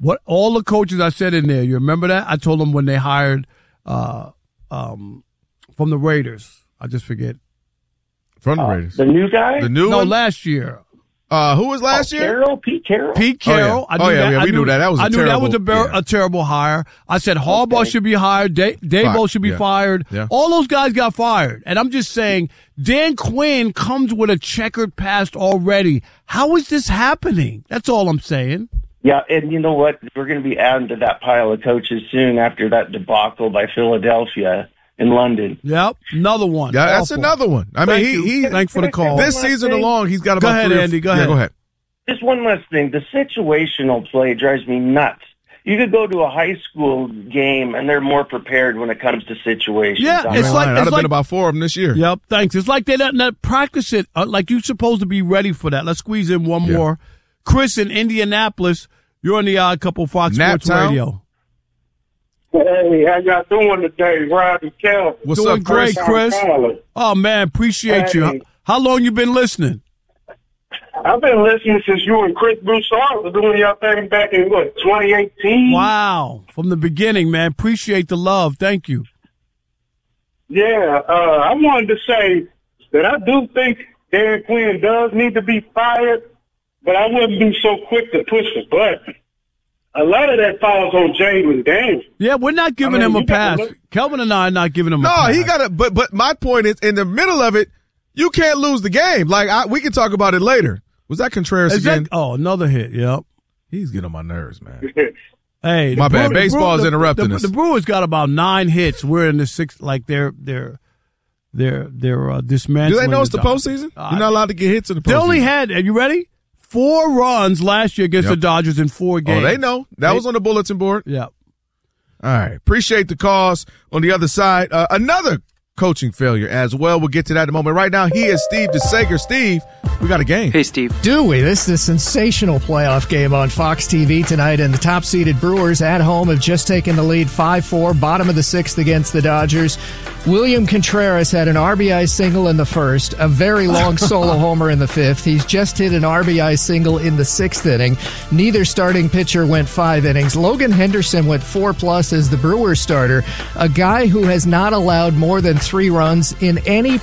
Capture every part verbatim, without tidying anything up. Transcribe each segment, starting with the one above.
what all the coaches I said in there, you remember that? I told them when they hired uh, um, from the Raiders. I just forget. From the Raiders. Uh, the new guy? The new no, one? last year. Uh, who was last oh, year? Carroll? Pete Carroll? Pete Carroll. Oh, yeah, oh, yeah, that. yeah we knew, knew that. That was a I knew terrible, that was a, ber- yeah. a terrible hire. I said Harbaugh okay. should be hired. Da- Dabo should be yeah. fired. Yeah. All those guys got fired. And I'm just saying, Dan Quinn comes with a checkered past already. How is this happening? That's all I'm saying. Yeah, and you know what? We're going to be adding to that pile of coaches soon after that debacle by Philadelphia in London. Yep, another one. Yeah, that's Awful. another one. I Thank mean, you. he, he Thanks for the call. This season thing? along, he's got about Go ahead, three or- Andy. Go yeah, ahead. go ahead. Just one last thing. The situational play drives me nuts. You could go to a high school game, and they're more prepared when it comes to situations. Yeah, I'm it's not- like- I'd have like- been about four of them this year. Yep, thanks. It's like they don't not practice it. Uh, like you're supposed to be ready for that. Let's squeeze in one Yeah. more. Chris in Indianapolis, you're on the Odd Couple Fox Nap Sports Town? Radio. Hey, how y'all doing today, Rob and Kelvin? What's Doing up, Chris? great, Chris. I'm calling. Oh, man, appreciate you. Hey. How long you been listening? I've been listening since you and Chris Broussard was doing your thing back in, what, twenty eighteen? Wow. From the beginning, man. Appreciate the love. Thank you. Yeah, uh, I wanted to say that I do think Dan Quinn does need to be fired, but I wouldn't be so quick to push the button. A lot of that falls on Jalen Daniels. Yeah, we're not giving I mean, him a you gotta pass. look- Kelvin and I are not giving him a No, pass. he got to, but, but my point is, in the middle of it, you can't lose the game. Like, I, we can talk about it later. Was that Contreras Is again? that, oh, another hit. Yep. He's getting on my nerves, man. Hey, My the bad. Brew- Baseball's the, interrupting the, us. The Brewers got about nine hits. We're in the sixth, like they're they're they're they're uh, dismantling. Do they know it's the Dodgers. postseason? Uh, You're not allowed to get hits in the postseason. They only had. Are you ready? Four runs last year against Yep. the Dodgers in four games. Oh, they know. That They- was on the bulletin board. Yeah. All right. Appreciate the calls on the other side. Uh, another coaching failure as well. We'll get to that in a moment. Right now, he is Steve DeSager. Steve, we got a game. Hey, Steve. Do we? This is a sensational playoff game on Fox T V tonight, and the top-seeded Brewers at home have just taken the lead five four, bottom of the sixth against the Dodgers. William Contreras had an R B I single in the first, a very long solo homer in the fifth. He's just hit an R B I single in the sixth inning. Neither starting pitcher went five innings. Logan Henderson went four plus as the Brewers starter, a guy who has not allowed more than three runs in any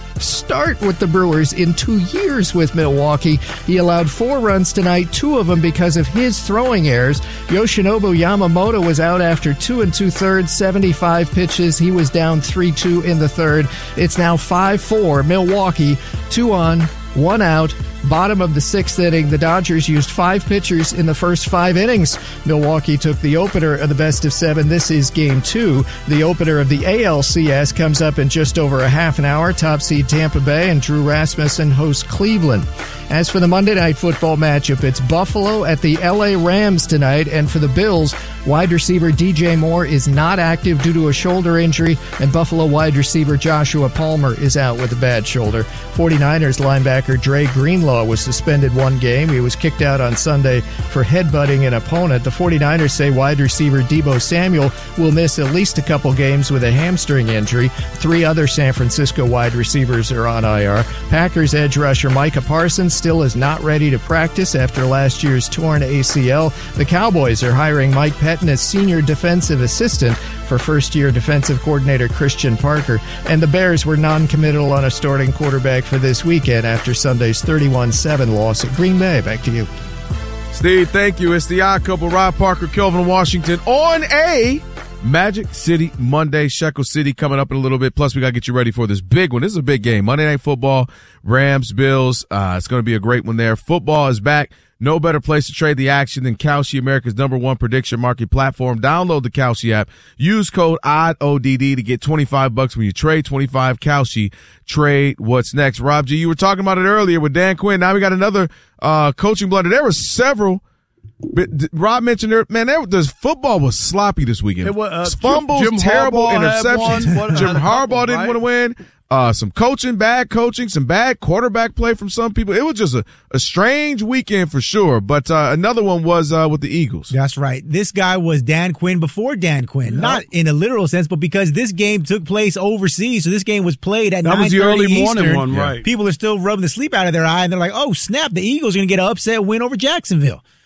start with the Brewers in two years with Milwaukee. He allowed four runs tonight, two of them because of his throwing errors. Yoshinobu Yamamoto was out after two and two-thirds, seventy-five pitches. He was down three two in the third. It's now five four, Milwaukee, two on, one out. Bottom of the sixth inning, the Dodgers used five pitchers in the first five innings. Milwaukee took the opener of the best of seven. This is game two. The opener of the A L C S comes up in just over a half an hour. Top seed Tampa Bay and Drew Rasmussen host Cleveland. As for the Monday Night Football matchup, it's Buffalo at the L A Rams tonight. And for the Bills, wide receiver D J Moore is not active due to a shoulder injury, and Buffalo wide receiver Joshua Palmer is out with a bad shoulder. 49ers linebacker Dre Greenlaw was suspended one game. He was kicked out on Sunday for headbutting an opponent. The 49ers say wide receiver Deebo Samuel will miss at least a couple games with a hamstring injury. Three other San Francisco wide receivers are on I R. Packers edge rusher Micah Parsons still is not ready to practice after last year's torn A C L. The Cowboys are hiring Mike Pettin as senior defensive assistant for first-year defensive coordinator Christian Parker. And the Bears were non-committal on a starting quarterback for this weekend after Sunday's thirty-one seven loss at Green Bay. Back to you. Steve, thank you. It's the Odd Couple, Rob Parker, Kelvin Washington on a Magic City Monday. Shekel City coming up in a little bit. Plus, we got to get you ready for this big one. This is a big game. Monday Night Football, Rams, Bills. Uh, it's going to be a great one there. Football is back. No better place to trade the action than Kalshi, America's number one prediction market platform. Download the Kalshi app. Use code O D D O D D to get twenty-five bucks when you trade twenty-five. Kalshi. Trade what's next. Rob G, you were talking about it earlier with Dan Quinn. Now we got another uh coaching blunder. There were several. But Rob mentioned there, man, there, the football was sloppy this weekend. It was, uh, Fumbles, Jim terrible Harbaugh had interceptions. one. What- Jim had a Harbaugh couple, didn't right? want to win. Uh, some coaching, bad coaching, some bad quarterback play from some people. It was just a, a strange weekend for sure. But uh, another one was uh, with the Eagles. That's right. This guy was Dan Quinn before Dan Quinn. Yep. Not in a literal sense, but because this game took place overseas. So this game was played at That was the early morning Eastern. one, right. People are still rubbing the sleep out of their eye, and they're like, oh, snap, the Eagles are going to get an upset win over Jacksonville.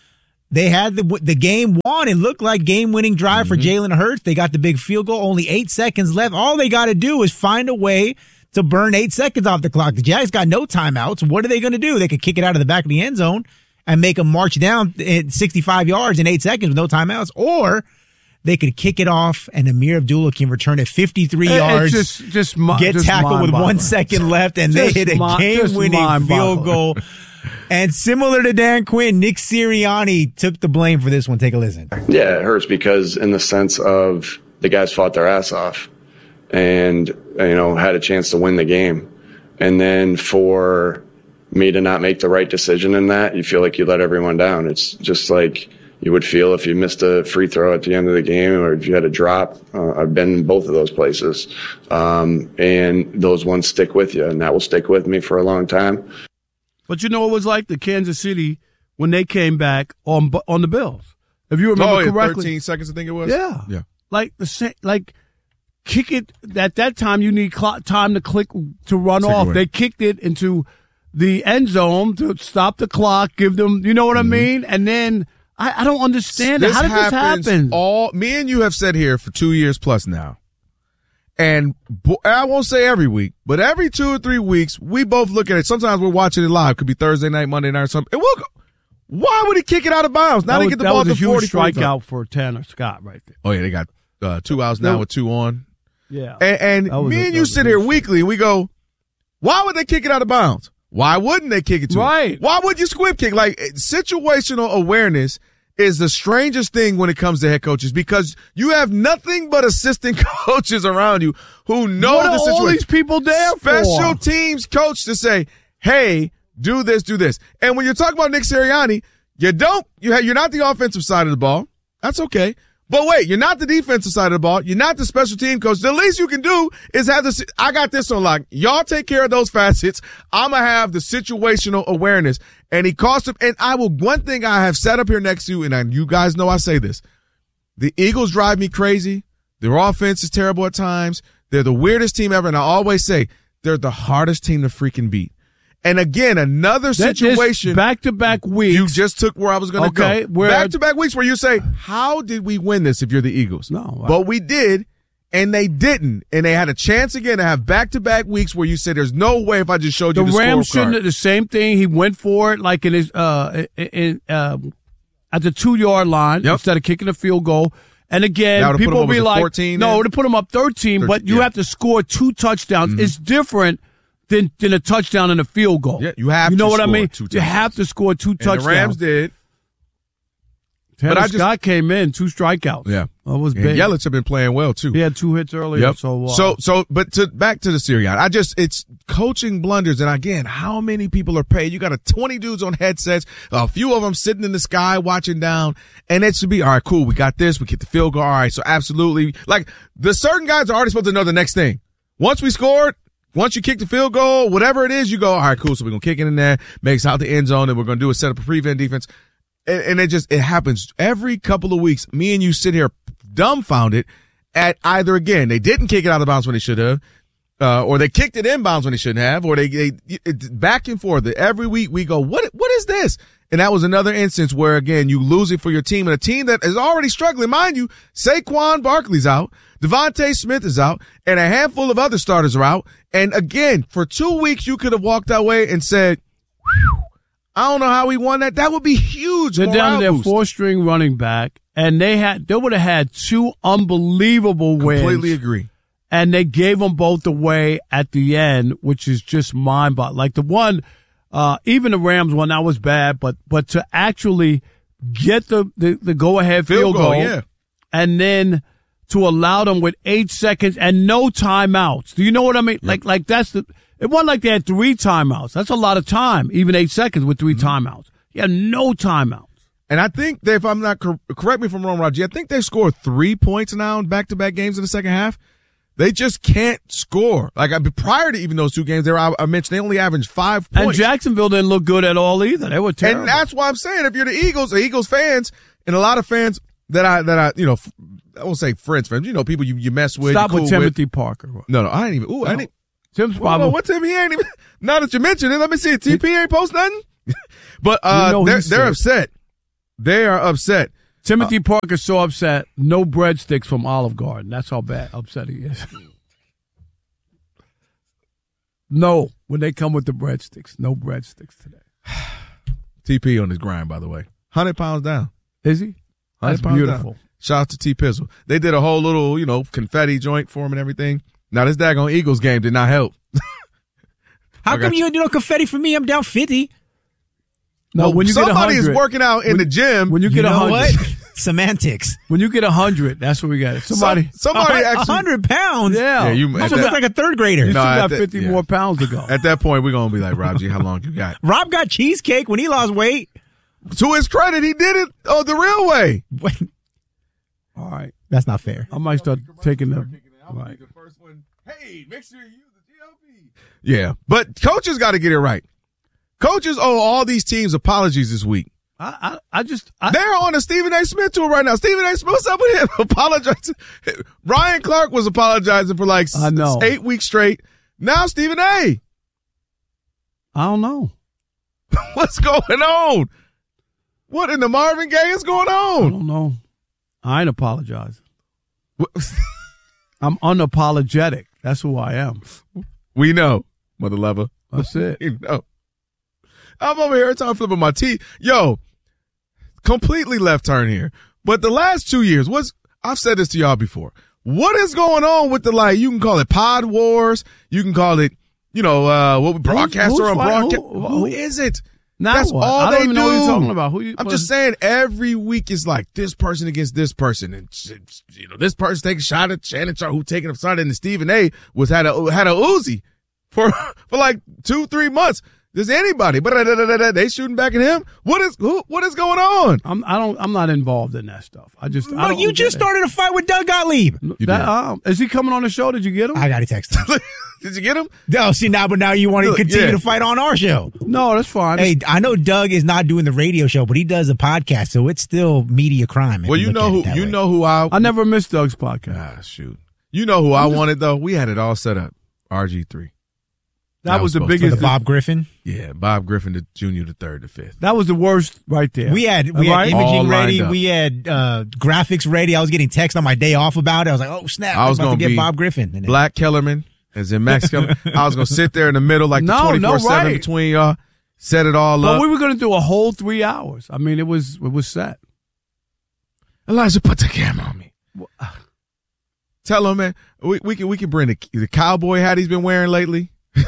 They had the the game won. It looked like game-winning drive mm-hmm. for Jalen Hurts. They got the big field goal. Only eight seconds left. All they got to do is find a way to burn eight seconds off the clock. The Jags got no timeouts. What are they going to do? They could kick it out of the back of the end zone and make them march down at sixty-five yards in eight seconds with no timeouts, or they could kick it off and Amir Abdullah can return at fifty-three it's yards, just, just, get just tackled with one second left, and they hit a game-winning field goal. And similar to Dan Quinn, Nick Sirianni took the blame for this one. Take a listen. Yeah, it hurts because in the sense of the guys fought their ass off and, you know, had a chance to win the game. And then for me to not make the right decision in that, you feel like you let everyone down. It's just like you would feel if you missed a free throw at the end of the game or if you had a drop. Uh, I've been in both of those places. Um, and those ones stick with you, and that will stick with me for a long time. But you know what it was like the Kansas City when they came back on on the Bills. If you remember oh, yeah, correctly, thirteen seconds I think it was. Yeah, yeah. Like the same, like kick it. At that time, you need clock, time to click to run Take off. away. They kicked it into the end zone to stop the clock. Give them, you know what mm-hmm. I mean? And then I, I don't understand this it. How did this happen? All me and you have said here for two years plus now. And I won't say every week, but every two or three weeks, we both look at it. Sometimes we're watching it live. Could be Thursday night, Monday night, or something. And we'll go, why would he kick it out of bounds? Now that they was, get the that ball was to a huge forty strikeout for Tanner Scott right there. Oh, yeah, they got uh, two outs now no. with two on. Yeah. And, and me a, and you sit here weekly, and we go, why would they kick it out of bounds? Why wouldn't they kick it to Right. him? Why would you squib kick? Like, situational awareness is the strangest thing when it comes to head coaches because you have nothing but assistant coaches around you who know what the are situation. All these people there Special for? teams coach to say, hey, do this, do this. And when you're talking about Nick Sirianni, you don't, you have, you're not the offensive side of the ball. That's okay. But wait, you're not the defensive side of the ball. You're not the special team coach. The least you can do is have this. I got this on lock. Y'all take care of those facets. I'm going to have the situational awareness. And he cost him. And I will, one thing I have set up here next to you, and I, you guys know I say this. The Eagles drive me crazy. Their offense is terrible at times. They're the weirdest team ever. And I always say they're the hardest team to freaking beat. And again, another situation. Back to back weeks. You just took where I was going to okay, go. Back to back weeks where you say, how did we win this if you're the Eagles? No. I, but we did, and they didn't. And they had a chance again to have back to back weeks where you said, there's no way if I just showed you the, the Rams scorecard. shouldn't have the same thing. He went for it like in his, uh, in, uh, at the two yard line yep. instead of kicking a field goal. And again, people will be like, fourteen no, then? to put him up thirteen, thirteen but you yeah. have to score two touchdowns. Mm-hmm. It's different. Than, than a touchdown and a field goal. Yeah, you have you know to what score I mean? two touchdowns. You have to score two and touchdowns. The Rams did. Tanner but I just, Scott came in, two strikeouts. Yeah. That was and big. Yelich have been playing well, too. He had two hits earlier. Yep. So, uh, so, so, but to, back to the Sirianni. I just, it's coaching blunders. And again, how many people are paid? You got a twenty dudes on headsets, a few of them sitting in the sky watching down. And it should be, all right, cool. We got this. We get the field goal. All right. So absolutely. Like the certain guys are already supposed to know the next thing. Once we scored, once you kick the field goal, whatever it is, you go, all right, cool. So we're going to kick it in there, makes out the end zone, and we're going to do a set up a prevent defense. And, and it just, it happens every couple of weeks. Me and you sit here dumbfounded at either, again, they didn't kick it out of bounds when they should have, uh, or they kicked it in bounds when they shouldn't have, or they, they, it, back and forth. Every week we go, what, what is this? And that was another instance where, again, you lose it for your team, and a team that is already struggling. Mind you, Saquon Barkley's out, Devontae Smith is out, and a handful of other starters are out. And again, for two weeks, you could have walked that way and said, whew, I don't know how we won that. That would be huge. They're down to their boost. four-string running back, and they had they would have had two unbelievable wins. Completely agree. And they gave them both away at the end, which is just mind-boggling. Like the one, uh, even the Rams one, that was bad, but but to actually get the, the, the go-ahead field, field goal, goal yeah. and then to allow them with eight seconds and no timeouts. Do you know what I mean? Yep. Like, like that's the, it wasn't like they had three timeouts. That's a lot of time, even eight seconds with three mm-hmm. timeouts. You had no timeouts. And I think that if I'm not, cor- correct me if I'm wrong, Roger, I think they scored three points now in back-to-back games in the second half. They just can't score. Like, prior to even those two games, they were, I mentioned they only averaged five points. And Jacksonville didn't look good at all either. They were terrible. And that's why I'm saying, if you're the Eagles, the Eagles fans, and a lot of fans that I, that I, you know, I won't say friends, friends, you know, people you, you mess with. Stop cool with Timothy with. Parker. No, no, I ain't even, ooh, no. I didn't. Tim's well, probably. what Tim? He ain't even, now that you mentioned it, let me see. T P ain't post nothing. But, uh, you know they're, they're upset. They are upset. Timothy uh, Parker's so upset. No breadsticks from Olive Garden. That's how bad upset he is. No, when they come with the breadsticks. No breadsticks today. T P on his grind, by the way. one hundred pounds down. Is he? That's beautiful. Down. Shout out to T Pizzle. They did a whole little, you know, confetti joint for him and everything. Now, this daggone Eagles game did not help. How come you didn't do no confetti for me? I'm down fifty. No, well, when you somebody get is working out in when, the gym. When you get you a know hundred, what? Semantics. When you get a hundred, that's what we got. Somebody, Some, somebody a, actually, a hundred pounds. Yeah, yeah you I should look like a third grader. You No, still got that, fifty yeah. more pounds to go. At that point, we're gonna be like, Rob G, how long you got? Rob got cheesecake when he lost weight. To his credit, he did it oh, the real way. All right, that's not fair. I might start taking the. Right. The first one. Hey, make sure you use the G L P. Yeah, but coaches got to get it right. Coaches owe all these teams apologies this week. I, I, I just I, they're on a Stephen A. Smith tour right now. Stephen A. Smith, what's up with him? Apologizing. Ryan Clark was apologizing for like I know. eight weeks straight. Now Stephen A. I don't know. What's going on? What in the Marvin Gaye is going on? I don't know. I ain't apologizing. I'm unapologetic. That's who I am. We know, mother lover. That's it. You know. I'm over here every time flipping my teeth. Yo, completely left turn here. But the last two years, what's I've said this to y'all before. What is going on with the, like, you can call it pod wars, you can call it, you know, uh, what broadcaster on broadcast. Who, who is it? Now That's what? all I don't they even do. know what you're talking about. Who you, I'm just saying every week is like this person against this person, and you know this person taking a shot at Shannon Sharp, who taking a shot at, and Stephen A. was had a had a Uzi for for like two three months. Does anybody? But they shooting back at him. What is who? What is going on? I'm I don't I'm not involved in that stuff. I just No, I don't you just it. started a fight with Doug Gottlieb. You that, um, is he coming on the show? Did you get him? I got to text him. Did you get him? No, see now, but now you want to continue yeah. to fight on our show. No, that's fine. Hey, I know Doug is not doing the radio show, but he does a podcast, so it's still media crime. Well, you know who you way. know who I I never missed Doug's podcast. Ah, shoot. You know who I'm I just, wanted though. We had it all set up. R G three. That, that was, was the biggest. The Bob Griffin? Yeah, Bob Griffin, the junior, the third, the fifth. That was the worst right there. We had we right? had imaging ready. Up. We had uh, graphics ready. I was getting text on my day off about it. I was like, oh, snap. I was going to get Bob Griffin. And Black Kellerman, as in Max Kellerman. I was going to sit there in the middle like no, the twenty-four seven no, right. between y'all, set it all but up. But we were going to do a whole three hours. I mean, it was it was set. Elijah, put the camera on me. Tell him, man, we, we, can, we can bring the, the cowboy hat he's been wearing lately.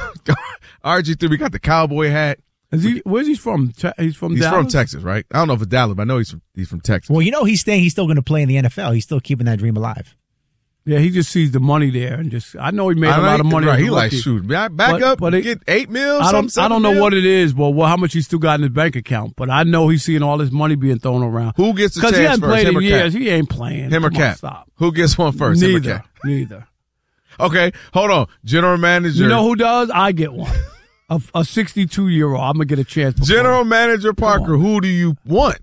R G three, we got the cowboy hat. Is he? Where's he from? Te- he's from. He's Dallas? from Texas, right? I don't know if it's Dallas, but I know he's from, he's from Texas. Well, you know he's staying. He's still going to play in the N F L. He's still keeping that dream alive. Yeah, he just sees the money there and just. I know he made I a lot of money. Right, he like shoot back, back but, up, but it, get eight mil. I don't. I don't know mil? what it is, but well, how much he still got in his bank account. But I know he's seeing all this money being thrown around. Who gets the chance Because he hasn't first? played Him in or years. Cap? He ain't playing. Him or Come Cap? on, stop. Who gets one first? Neither. Him or Cap? Neither. Okay, hold on. General manager. You know who does? I get one. A sixty-two-year-old. I'm going to get a chance. General manager Parker, who do you want?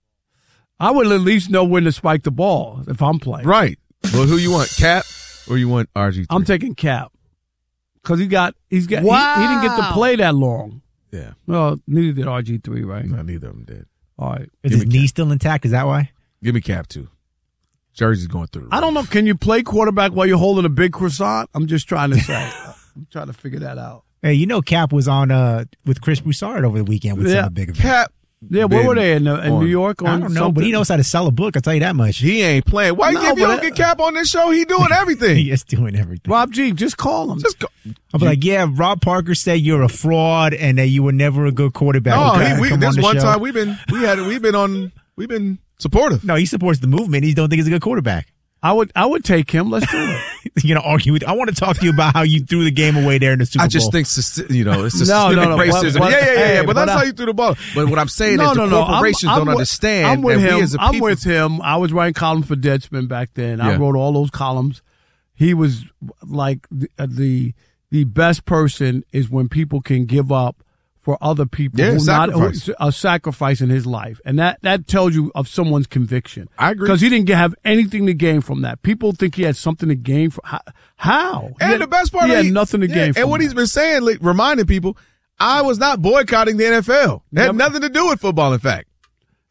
I would at least know when to spike the ball if I'm playing. Right. Well, who you want, Cap or you want R G three? I'm taking Cap. Because he got, he's got, wow. he, he didn't get to play that long. Yeah. Well, neither did R G three, right? No, neither of them did. All right. Is his knee still intact? Is that why? Give me Cap, too. Jersey's going through the I don't know. Can you play quarterback while you're holding a big croissant? I'm just trying to say. I'm trying to figure that out. Hey, you know Cap was on uh, with Chris Broussard over the weekend with yeah. some big event. Cap. Yeah, where were they in, uh, in New York? On I don't know, something? but he knows how to sell a book. I'll tell you that much. He ain't playing. Why No, if you don't but- get Cap on this show? He doing everything. He is doing everything. Rob G, just call him. Just go. I'll be like, yeah, Rob Parker said you're a fraud and that you were never a good quarterback. No, Okay, he, we, come this on the one show. time we've been we had we've been on we've been supportive. No, he supports the movement. He don't think he's a good quarterback. I would I would take him. Let's do it. You're gonna argue with. I want to talk to you about how you threw the game away there in the Super Bowl. I just think syst- you know it's No, systemic no, no, racism. but- but- yeah, yeah, yeah, yeah. hey, But, but that's I- how you threw the ball. But what I'm saying no, is no, the no. corporations I'm, I'm don't with, understand I'm with that him. we as a I'm people. with him. I was writing columns for Deadspin back then. I Yeah. wrote all those columns. He was like the, the the best person is when people can give up for other people. Yeah, who sacrifice. Not, who, a sacrifice in his life, and that that tells you of someone's conviction. I agree. Because he didn't get, have anything to gain from that. People think he had something to gain from. How? how? He And had, the best part, he of had he- nothing to yeah, gain. from And what that. he's been saying, like, reminding people, I was not boycotting the N F L. It had Yep. nothing to do with football. In fact,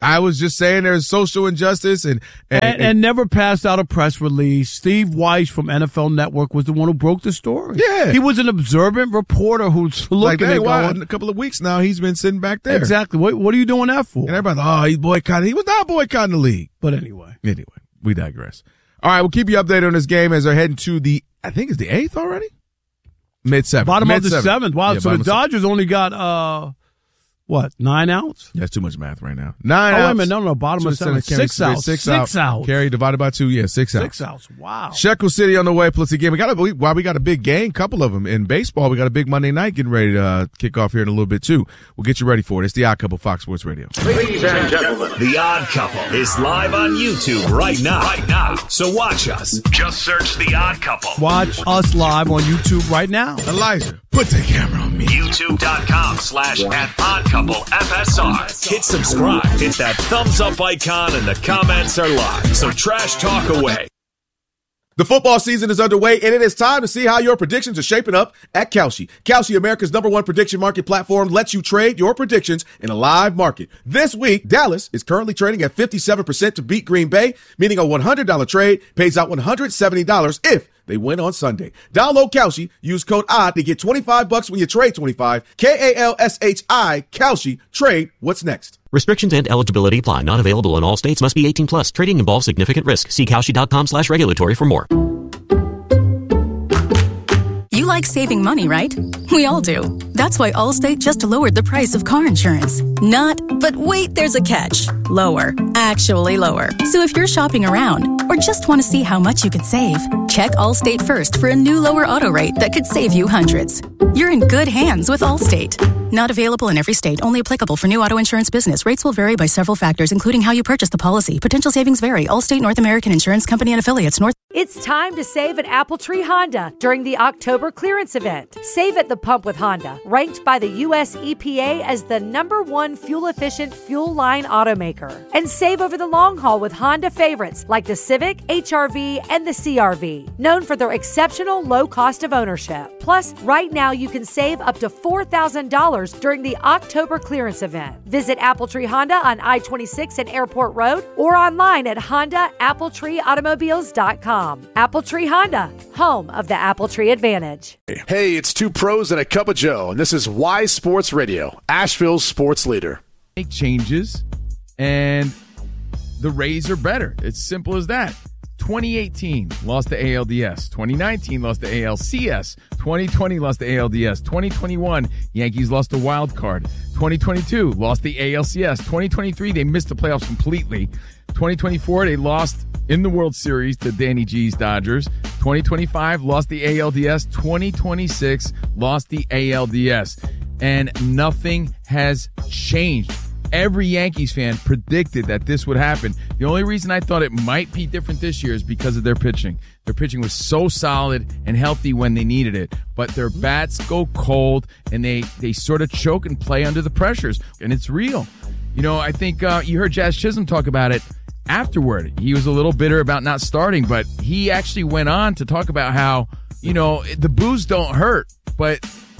I was just saying there's social injustice and and, and, and never passed out a press release. Steve Weiss from N F L Network was the one who broke the story. Yeah. He was an observant reporter who's looking like, hey, at wow, going. in a couple of weeks now, he's been sitting back there. Exactly. What, what are you doing that for? And everybody thought, oh, he's boycotting. He was not boycotting the league. But anyway. Anyway, we digress. All right, we'll keep you updated on this game as they're heading to the, I think it's the eighth already? Mid-seventh. Bottom Mid-seventh. of the seventh. Wow. Yeah, so the bottom of Dodgers only got, uh, what, nine outs? Yeah, it's too much math right now. Nine oh, outs. wait a minute. No, no, bottom of seven. Six outs. Six, Six outs. Carry divided by two. Yeah, six outs. Six outs. Wow. Shekel City on the way. Plus, again, we got a, we, while we got a big game, couple of them in baseball. We got a big Monday night getting ready to uh, kick off here in a little bit too. We'll get you ready for it. It's the Odd Couple, Fox Sports Radio. Ladies and gentlemen, the Odd Couple is live on YouTube right now. Right now. So watch us. Just search the Odd Couple. Watch us live on YouTube right now. Elijah, put the camera on me. YouTube.com slash at Odd Couple F S R. Hit subscribe. Hit that thumbs up icon and the comments are live. So trash talk away. The football season is underway, and it is time to see how your predictions are shaping up at Kalshi. Kalshi, America's number one prediction market platform, lets you trade your predictions in a live market. This week, Dallas is currently trading at fifty-seven percent to beat Green Bay, meaning a one hundred dollars trade pays out one hundred seventy dollars if they win on Sunday. Download Kalshi, use code ODD to get twenty-five bucks when you trade twenty-five. K A L S H I, Kalshi. Trade what's next. Restrictions and eligibility apply. Not available in all states. Must be eighteen plus. Trading involves significant risk. See Kalshi.com slash regulatory for more. You like saving money, right? We all do. That's why Allstate just lowered the price of car insurance. Not, but wait, there's a catch. Lower. Actually lower. So if you're shopping around or just want to see how much you could save, check Allstate first for a new lower auto rate that could save you hundreds. You're in good hands with Allstate. Not available in every state. Only applicable for new auto insurance business. Rates will vary by several factors, including how you purchase the policy. Potential savings vary. Allstate North American Insurance Company and affiliates. North. It's time to save at Apple Tree Honda during the October clearance event. Save at the pump with Honda, ranked by the U S E P A as the number one fuel-efficient fuel line automaker. And save over the long haul with Honda favorites like the Civic, H R V, and the C R V, known for their exceptional low cost of ownership. Plus, right now you can save up to four thousand dollars during the October clearance event. Visit Apple Tree Honda on I twenty-six and Airport Road or online at Honda Apple Tree Automobiles dot com. Apple Tree Honda, home of the Apple Tree Advantage. Hey, it's two pros and a cup of Joe, and this is Y Sports Radio, Asheville's sports leader. Make changes, and the Rays are better. It's simple as that. twenty eighteen lost to A L D S. twenty nineteen lost to A L C S. twenty twenty lost to A L D S. twenty twenty-one, Yankees lost a wild card. twenty twenty-two lost the A L C S. twenty twenty-three, they missed the playoffs completely. twenty twenty-four, they lost in the World Series to Danny G's Dodgers. twenty twenty-five, lost the A L D S. twenty twenty-six, lost the A L D S. And nothing has changed. Every Yankees fan predicted that this would happen. The only reason I thought it might be different this year is because of their pitching. Their pitching was so solid and healthy when they needed it, but their bats go cold and they, they sort of choke and play under the pressures, and it's real. You know, I think uh, you heard Jazz Chisholm talk about it afterward. He was a little bitter about not starting, but he actually went on to talk about how, you know, the boos don't hurt, but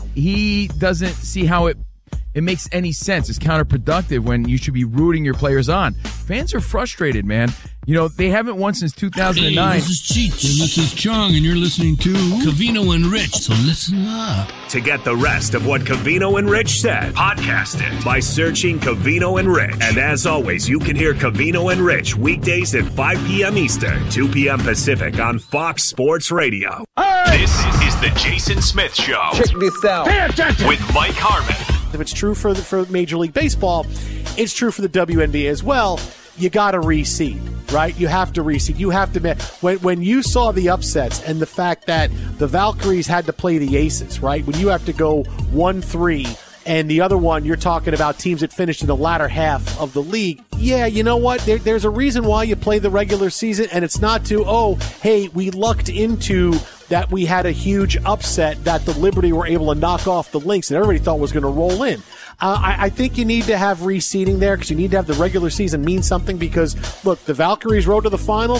he doesn't see how it It makes any sense. It's counterproductive when you should be rooting your players on. Fans are frustrated, man. You know, they haven't won since two thousand nine. Hey, this is Cheech, and this is Chong, and you're listening to Covino and Rich, so listen up. To get the rest of what Covino and Rich said, podcast it by searching Covino and Rich. And as always, you can hear Covino and Rich weekdays at five p.m. Eastern, two p.m. Pacific on Fox Sports Radio. Hey! This is the Jason Smith Show. Check this out. Pay attention. With Mike Harmon. If it's true for the, for Major League Baseball, it's true for the W N B A as well. You got to reseed, right? You have to reseed. You have to when when you saw the upsets and the fact that the Valkyries had to play the Aces, right? When you have to go one three and the other one, you're talking about teams that finished in the latter half of the league. Yeah, you know what? There, there's a reason why you play the regular season, and it's not to, oh, hey, we lucked into that we had a huge upset that the Liberty were able to knock off the Lynx and everybody thought was going to roll in. Uh, I, I think you need to have reseeding there because you need to have the regular season mean something because, look, the Valkyries rode to the finals.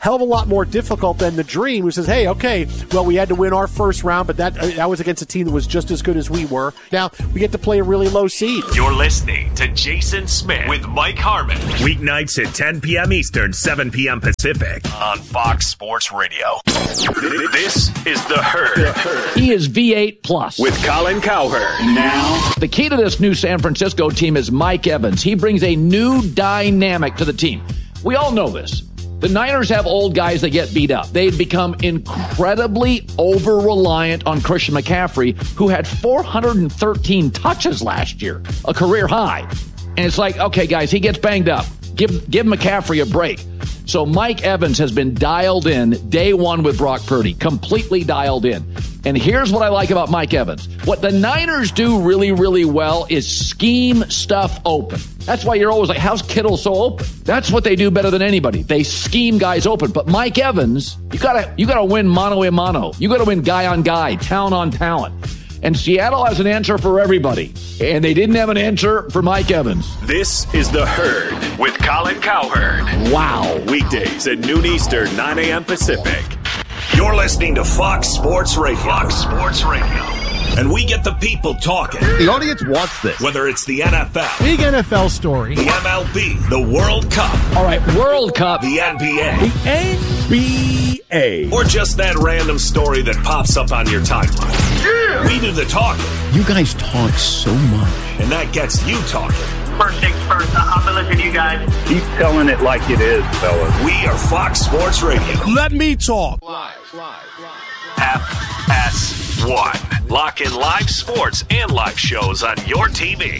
hell of a lot more difficult than the Dream, who says, hey, okay, well, we had to win our first round, but that, uh, that was against a team that was just as good as we were. Now, we get to play a really low seed. You're listening to Jason Smith with Mike Harmon. Weeknights at ten p.m. Eastern, seven p.m. Pacific on Fox Sports Radio. This is The Herd. He is V eight plus. With Colin Cowherd. Now, the key to this new San Francisco team is Mike Evans. He brings a new dynamic to the team. We all know this. The Niners have old guys that get beat up. They've become incredibly over-reliant on Christian McCaffrey, who had four hundred thirteen touches last year, a career high. And it's like, okay, guys, he gets banged up. Give, give McCaffrey a break. So Mike Evans has been dialed in day one with Brock Purdy, completely dialed in. And here's what I like about Mike Evans. What the Niners do really, really well is scheme stuff open. That's why you're always like, how's Kittle so open? That's what they do better than anybody. They scheme guys open. But Mike Evans, you gotta you gotta win mano a mano. You gotta win guy on guy, talent on talent. And Seattle has an answer for everybody. And they didn't have an answer for Mike Evans. This is The Herd with Colin Cowherd. Wow. Weekdays at noon Eastern, nine a.m. Pacific. You're listening to Fox Sports Radio. Fox Sports Radio. And we get the people talking. The audience wants this. Whether it's the N F L. Big N F L story. The M L B. The World Cup. All right, World Cup. The N B A. The N B A. Or just that random story that pops up on your timeline. Yeah. We do the talking. You guys talk so much. And that gets you talking. First things first, I'm going to listen to you guys. Keep telling it like it is, fellas. We are Fox Sports Radio. Let me talk. Live, live, live. F S one. Lock in live sports and live shows on your T V.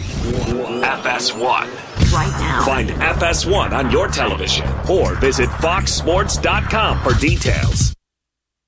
F S one. Right now. Find F S one on your television or visit fox sports dot com for details.